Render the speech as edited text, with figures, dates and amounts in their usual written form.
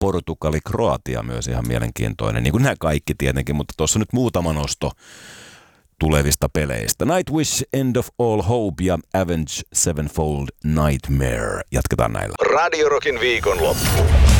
Portugali, Kroatia myös ihan mielenkiintoinen. Niin kuin nämä kaikki tietenkin, mutta tuossa nyt muutama nosto tulevista peleistä. Nightwish, End of All Hope ja Avenged Sevenfold Nightmare. Jatketaan näillä. Radio Rockin viikonloppu.